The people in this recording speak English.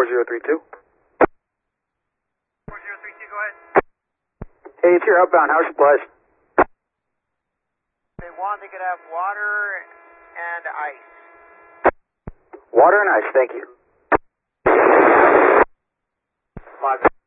4032. 4032, go ahead. Hey, it's your outbound. How's supplies? They want, they could have water and ice. Water and ice, thank you. 5.